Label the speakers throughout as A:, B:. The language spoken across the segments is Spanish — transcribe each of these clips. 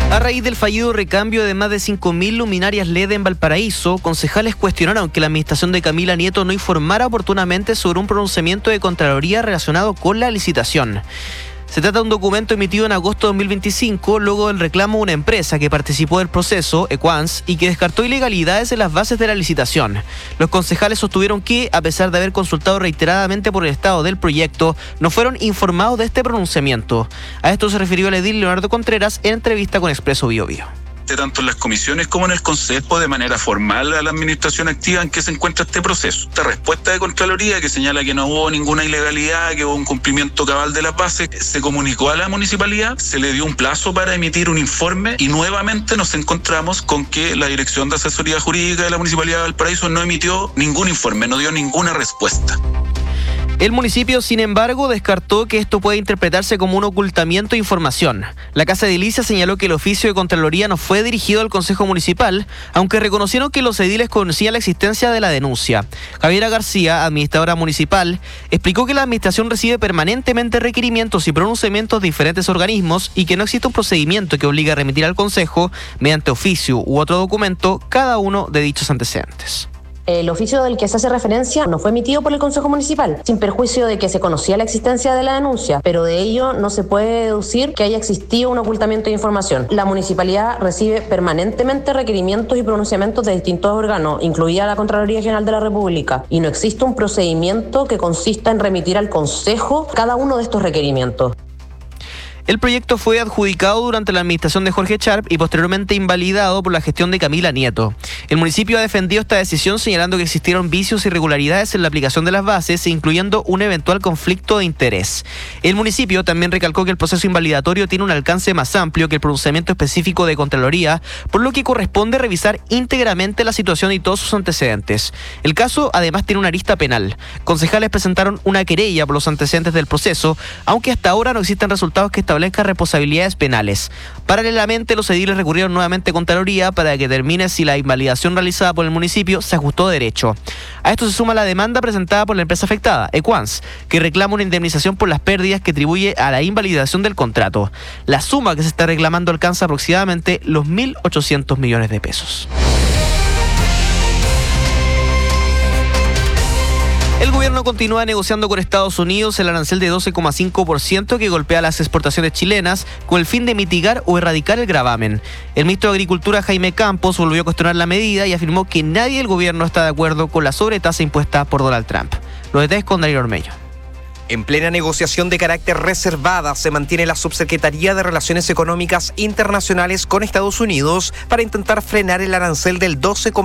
A: A raíz del fallido recambio de más de 5.000 luminarias LED en Valparaíso, concejales cuestionaron que la administración de Camila Nieto no informara oportunamente sobre un pronunciamiento de Contraloría relacionado con la licitación. Se trata de un documento emitido en agosto de 2025, luego del reclamo de una empresa que participó del proceso, Equans, y que descartó ilegalidades en las bases de la licitación. Los concejales sostuvieron que, a pesar de haber consultado reiteradamente por el estado del proyecto, no fueron informados de este pronunciamiento. A esto se refirió el edil Leonardo Contreras en entrevista con Expreso Biobío.
B: Tanto en las comisiones como en el Consejo, de manera formal a la administración activa en que se encuentra este proceso. Esta respuesta de Contraloría que señala que no hubo ninguna ilegalidad, que hubo un cumplimiento cabal de las bases, se comunicó a la municipalidad, se le dio un plazo para emitir un informe y nuevamente nos encontramos con que la Dirección de Asesoría Jurídica de la Municipalidad de Valparaíso no emitió ningún informe, no dio ninguna respuesta.
A: El municipio, sin embargo, descartó que esto pueda interpretarse como un ocultamiento de información. La Casa de Edilicia señaló que el oficio de Contraloría no fue dirigido al Consejo Municipal, aunque reconocieron que los ediles conocían la existencia de la denuncia. Javiera García, administradora municipal, explicó que la administración recibe permanentemente requerimientos y pronunciamientos de diferentes organismos y que no existe un procedimiento que obligue a remitir al Consejo, mediante oficio u otro documento, cada uno de dichos antecedentes.
C: El oficio del que se hace referencia no fue emitido por el Consejo Municipal, sin perjuicio de que se conocía la existencia de la denuncia, pero de ello no se puede deducir que haya existido un ocultamiento de información. La municipalidad recibe permanentemente requerimientos y pronunciamientos de distintos órganos, incluida la Contraloría General de la República, y no existe un procedimiento que consista en remitir al Consejo cada uno de estos requerimientos.
A: El proyecto fue adjudicado durante la administración de Jorge Sharp y posteriormente invalidado por la gestión de Camila Nieto. El municipio ha defendido esta decisión señalando que existieron vicios e irregularidades en la aplicación de las bases, incluyendo un eventual conflicto de interés. El municipio también recalcó que el proceso invalidatorio tiene un alcance más amplio que el pronunciamiento específico de Contraloría, por lo que corresponde revisar íntegramente la situación y todos sus antecedentes. El caso además tiene una arista penal. Concejales presentaron una querella por los antecedentes del proceso, aunque hasta ahora no existen resultados que establezcan responsabilidades penales. Paralelamente, los ediles recurrieron nuevamente a Contraloría para que determine si la invalidación realizada por el municipio se ajustó a derecho. A esto se suma la demanda presentada por la empresa afectada, Equans, que reclama una indemnización por las pérdidas que atribuye a la invalidación del contrato. La suma que se está reclamando alcanza aproximadamente los 1.800 millones de pesos. El gobierno continúa negociando con Estados Unidos el arancel de 12,5% que golpea las exportaciones chilenas con el fin de mitigar o erradicar el gravamen. El ministro de Agricultura, Jaime Campos, volvió a cuestionar la medida y afirmó que nadie del gobierno está de acuerdo con la sobretasa impuesta por Donald Trump. Los detalles con Daniel Ormeño.
D: En plena negociación de carácter reservada se mantiene la Subsecretaría de Relaciones Económicas Internacionales con Estados Unidos para intentar frenar el arancel del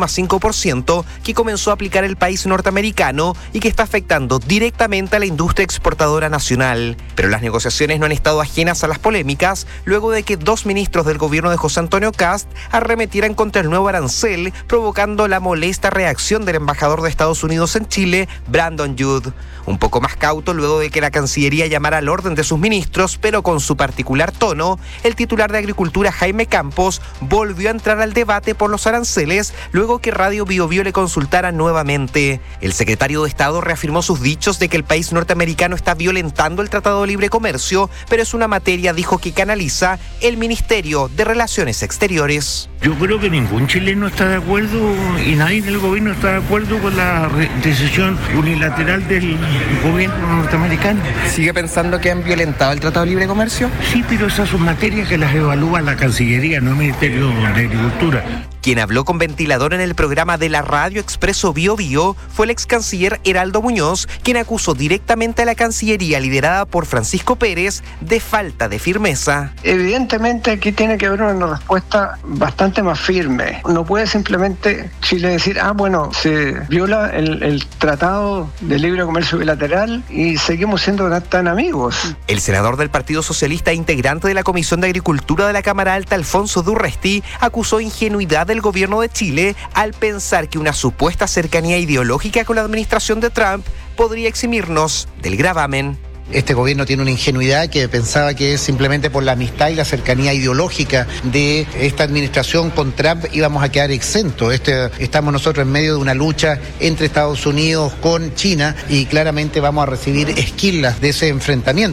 D: 12,5% que comenzó a aplicar el país norteamericano y que está afectando directamente a la industria exportadora nacional. Pero las negociaciones no han estado ajenas a las polémicas luego de que dos ministros del gobierno de José Antonio Kast arremetieran contra el nuevo arancel, provocando la molesta reacción del embajador de Estados Unidos en Chile, Brandon Judd. Un poco más cauto luego de que la Cancillería llamara al orden de sus ministros, pero con su particular tono, el titular de Agricultura, Jaime Campos, volvió a entrar al debate por los aranceles luego que Radio Biobío le consultara nuevamente. El secretario de Estado reafirmó sus dichos de que el país norteamericano está violentando el Tratado de Libre Comercio, pero es una materia, dijo, que canaliza el Ministerio de Relaciones Exteriores.
E: Yo creo que ningún chileno está de acuerdo y nadie del gobierno está de acuerdo con la decisión unilateral del gobierno norteamericano.
D: ¿Sigue pensando que han violentado el Tratado de Libre Comercio?
E: Sí, pero esas son materias que las evalúa la Cancillería, no el Ministerio de Agricultura.
D: Quien habló con ventilador en el programa de la radio Expreso Biobío fue el ex canciller Heraldo Muñoz, quien acusó directamente a la Cancillería liderada por Francisco Pérez de falta de firmeza.
F: Evidentemente aquí tiene que haber una respuesta bastante más firme. No puede simplemente Chile decir, bueno, se viola el Tratado de Libre Comercio Bilateral y seguimos siendo tan amigos.
D: El senador del Partido Socialista e integrante de la Comisión de Agricultura de la Cámara Alta, Alfonso Durresti, acusó ingenuidad del gobierno de Chile al pensar que una supuesta cercanía ideológica con la administración de Trump podría eximirnos del gravamen.
G: Este gobierno tiene una ingenuidad que pensaba que simplemente por la amistad y la cercanía ideológica de esta administración con Trump íbamos a quedar exentos. Estamos nosotros en medio de una lucha entre Estados Unidos con China y claramente vamos a recibir esquilas de ese enfrentamiento.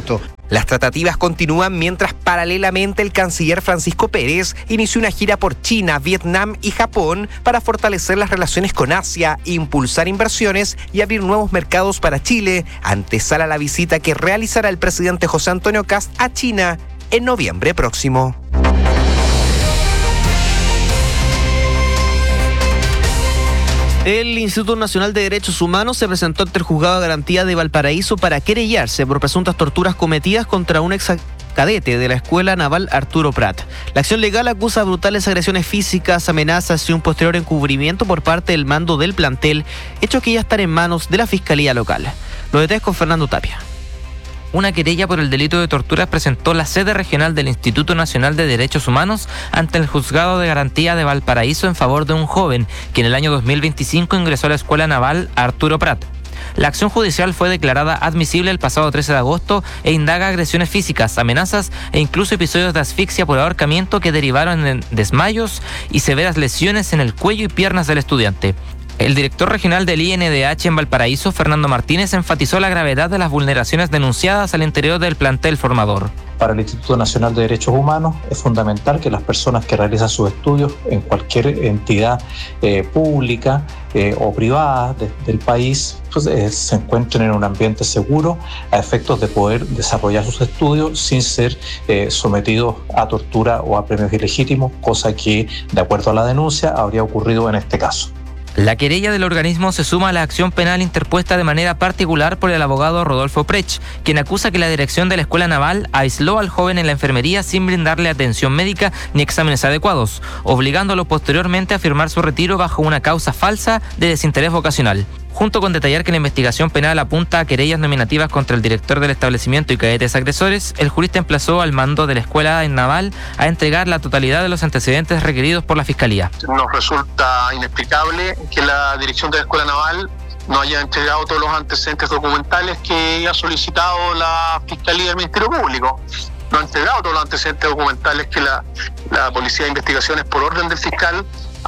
D: Las tratativas continúan mientras paralelamente el canciller Francisco Pérez inició una gira por China, Vietnam y Japón para fortalecer las relaciones con Asia, impulsar inversiones y abrir nuevos mercados para Chile, antesala la visita que realizará el presidente José Antonio Kast a China en noviembre próximo.
A: El Instituto Nacional de Derechos Humanos se presentó ante el Juzgado de Garantía de Valparaíso para querellarse por presuntas torturas cometidas contra un ex cadete de la Escuela Naval Arturo Prat. La acción legal acusa brutales agresiones físicas, amenazas y un posterior encubrimiento por parte del mando del plantel, hechos que ya están en manos de la Fiscalía Local. Los detalles con Fernando Tapia.
H: Una querella por el delito de torturas presentó la sede regional del Instituto Nacional de Derechos Humanos ante el Juzgado de Garantía de Valparaíso en favor de un joven que en el año 2025 ingresó a la Escuela Naval Arturo Prat. La acción judicial fue declarada admisible el pasado 13 de agosto e indaga agresiones físicas, amenazas e incluso episodios de asfixia por ahorcamiento que derivaron en desmayos y severas lesiones en el cuello y piernas del estudiante. El director regional del INDH en Valparaíso, Fernando Martínez, enfatizó la gravedad de las vulneraciones denunciadas al interior del plantel formador.
I: Para el Instituto Nacional de Derechos Humanos es fundamental que las personas que realizan sus estudios en cualquier entidad pública o privada del país se encuentren en un ambiente seguro a efectos de poder desarrollar sus estudios sin ser sometidos a tortura o a premios ilegítimos, cosa que, de acuerdo a la denuncia, habría ocurrido en este caso.
H: La querella del organismo se suma a la acción penal interpuesta de manera particular por el abogado Rodolfo Prech, quien acusa que la dirección de la Escuela Naval aisló al joven en la enfermería sin brindarle atención médica ni exámenes adecuados, obligándolo posteriormente a firmar su retiro bajo una causa falsa de desinterés vocacional. Junto con detallar que la investigación penal apunta a querellas nominativas contra el director del establecimiento y cadetes agresores, el jurista emplazó al mando de la Escuela Naval a entregar la totalidad de los antecedentes requeridos por la Fiscalía.
J: Nos resulta inexplicable que la dirección de la Escuela Naval no haya entregado todos los antecedentes documentales que ha solicitado la Fiscalía del Ministerio Público. No ha entregado todos los antecedentes documentales que la Policía de Investigaciones, por orden del fiscal,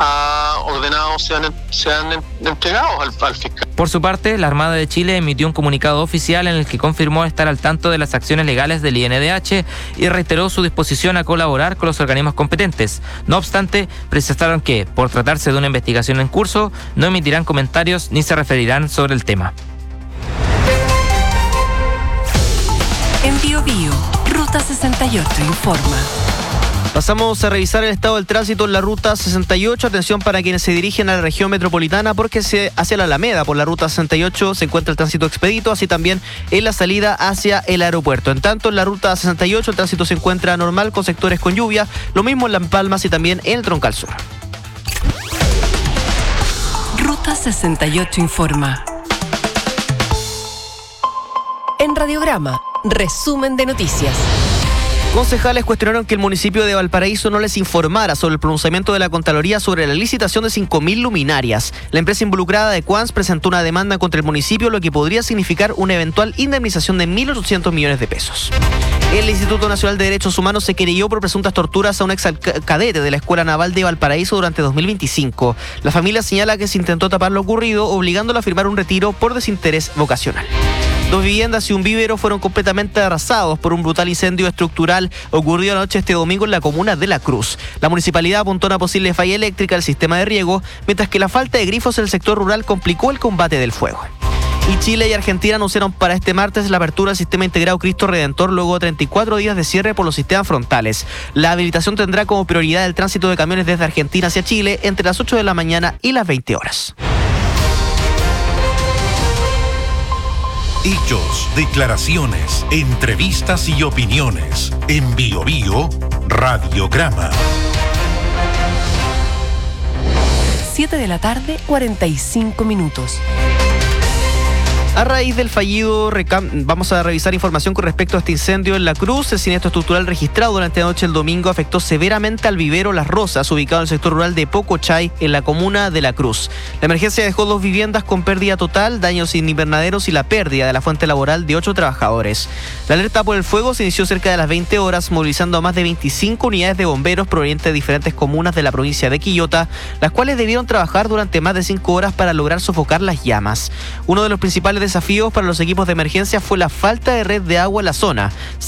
J: ha ordenado sean entregados al fiscal.
H: Por su parte, la Armada de Chile emitió un comunicado oficial en el que confirmó estar al tanto de las acciones legales del INDH y reiteró su disposición a colaborar con los organismos competentes. No obstante, precisaron que, por tratarse de una investigación en curso, no emitirán comentarios ni se referirán sobre el tema.
K: En Biobío, Ruta 68 informa.
A: Pasamos a revisar el estado del tránsito en la Ruta 68. Atención para quienes se dirigen a la región metropolitana, porque hacia la Alameda por la Ruta 68 se encuentra el tránsito expedito, así también en la salida hacia el aeropuerto. En tanto, en la Ruta 68 el tránsito se encuentra normal con sectores con lluvia, lo mismo en Las Palmas y también en el Troncal Sur.
K: Ruta 68 informa. En Radiograma, resumen de noticias.
A: Concejales cuestionaron que el municipio de Valparaíso no les informara sobre el pronunciamiento de la Contraloría sobre la licitación de 5.000 luminarias. La empresa involucrada de Quans presentó una demanda contra el municipio, lo que podría significar una eventual indemnización de 1.800 millones de pesos. El Instituto Nacional de Derechos Humanos se querelló por presuntas torturas a un ex cadete de la Escuela Naval de Valparaíso durante 2025. La familia señala que se intentó tapar lo ocurrido, obligándolo a firmar un retiro por desinterés vocacional. 2 viviendas y un vivero fueron completamente arrasados por un brutal incendio estructural ocurrido anoche este domingo en la comuna de La Cruz. La municipalidad apuntó a una posible falla eléctrica al sistema de riego, mientras que la falta de grifos en el sector rural complicó el combate del fuego. Y Chile y Argentina anunciaron para este martes la apertura del sistema integrado Cristo Redentor luego de 34 días de cierre por los sistemas frontales. La habilitación tendrá como prioridad el tránsito de camiones desde Argentina hacia Chile entre las 8 de la mañana y las 20 horas.
L: Hechos, declaraciones, entrevistas y opiniones. En Biobío, Radiograma.
K: 7 de la tarde, 45 minutos.
A: A raíz del fallido vamos a revisar información con respecto a este incendio en La Cruz. El siniestro estructural registrado durante la noche del domingo afectó severamente al vivero Las Rosas, ubicado en el sector rural de Pocochay, en la comuna de La Cruz. La emergencia dejó 2 viviendas con pérdida total, daños en invernaderos y la pérdida de la fuente laboral de 8 trabajadores. La alerta por el fuego se inició cerca de las 20 horas, movilizando a más de 25 unidades de bomberos provenientes de diferentes comunas de la provincia de Quillota, las cuales debieron trabajar durante más de 5 horas para lograr sofocar las llamas. Uno de los principales desafíos para los equipos de emergencia fue la falta de red de agua en la zona.